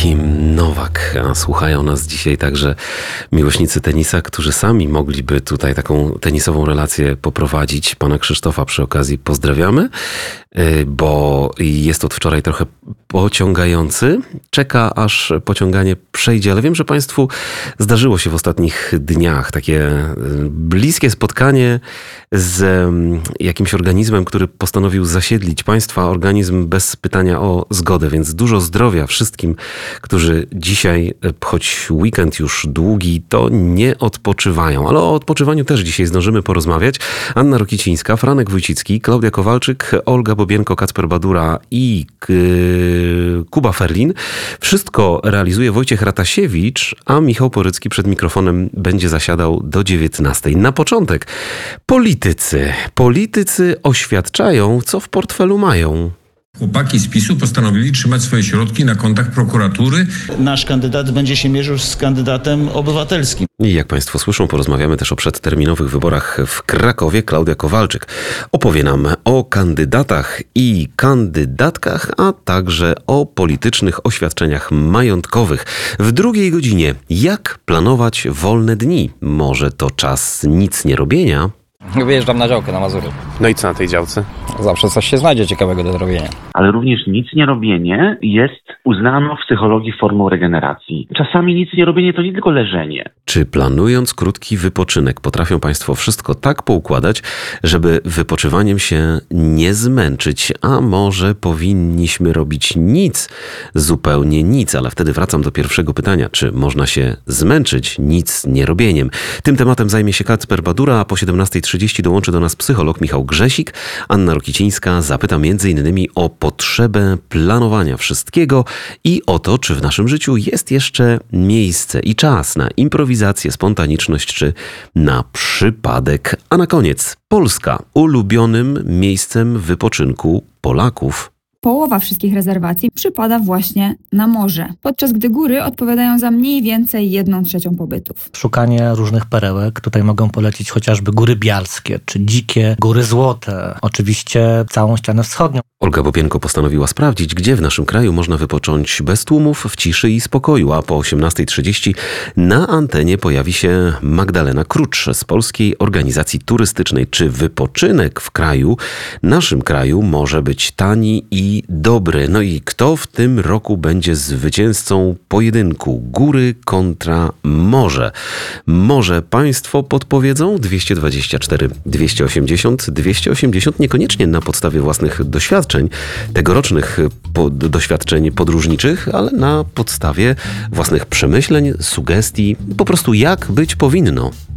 Kim Nowak, a słuchają nas dzisiaj także miłośnicy tenisa, którzy sami mogliby tutaj taką tenisową relację poprowadzić. Pana Krzysztofa przy okazji pozdrawiamy, bo jest od wczoraj trochę pociągający. Czeka, aż pociąganie przejdzie, ale wiem, że Państwu zdarzyło się w ostatnich dniach takie bliskie spotkanie z jakimś organizmem, który postanowił zasiedlić Państwa, organizm bez pytania o zgodę, więc dużo zdrowia wszystkim, którzy dzisiaj, choć weekend już długi, to nie odpoczywają. Ale o odpoczywaniu też dzisiaj zdążymy porozmawiać. Anna Rokicińska, Franek Wójcicki, Klaudia Kowalczyk, Olga Bobienko, Kacper Badura i Kuba Ferlin. Wszystko realizuje Wojciech Ratasiewicz, a Michał Porycki przed mikrofonem będzie zasiadał do 19. Na początek Politycy oświadczają, co w portfelu mają. Chłopaki z PiS-u postanowili trzymać swoje środki na kontach prokuratury. Nasz kandydat będzie się mierzył z kandydatem obywatelskim. I jak Państwo słyszą, porozmawiamy też o przedterminowych wyborach w Krakowie. Klaudia Kowalczyk opowie nam o kandydatach i kandydatkach, a także o politycznych oświadczeniach majątkowych. W drugiej godzinie, jak planować wolne dni? Może to czas nic nie robienia? Wyjeżdżam na działkę na Mazury. No i co na tej działce? Zawsze coś się znajdzie ciekawego do zrobienia. Ale również nic nie robienie jest uznano w psychologii formą regeneracji. Czasami nic nie robienie to nie tylko leżenie. Czy planując krótki wypoczynek potrafią Państwo wszystko tak poukładać, żeby wypoczywaniem się nie zmęczyć? A może powinniśmy robić nic, zupełnie nic? Ale wtedy wracam do pierwszego pytania. Czy można się zmęczyć nic nie robieniem? Tym tematem zajmie się Kacper Badura, a po 17:30 dołączy do nas psycholog Michał Grzesik. Anna Rokicińska zapyta m.in. o potrzebę planowania wszystkiego i o to, czy w naszym życiu jest jeszcze miejsce i czas na improwizację, spontaniczność czy na przypadek. A na koniec Polska, ulubionym miejscem wypoczynku Polaków. Połowa wszystkich rezerwacji przypada właśnie na morze, podczas gdy góry odpowiadają za mniej więcej 1/3 pobytów. Szukanie różnych perełek. Tutaj mogą polecić chociażby Góry Bialskie, czy dzikie Góry Złote. Oczywiście całą ścianę wschodnią. Olga Bobienko postanowiła sprawdzić, gdzie w naszym kraju można wypocząć bez tłumów, w ciszy i spokoju, a po 18:30 na antenie pojawi się Magdalena Krucz z Polskiej Organizacji Turystycznej. Czy wypoczynek w kraju, naszym kraju, może być tani i dobry? No i kto w tym roku będzie zwycięzcą pojedynku góry kontra morze? Może Państwo podpowiedzą? 224 280 280, niekoniecznie na podstawie własnych doświadczeń, tegorocznych doświadczeń podróżniczych, ale na podstawie własnych przemyśleń, sugestii, po prostu jak być powinno.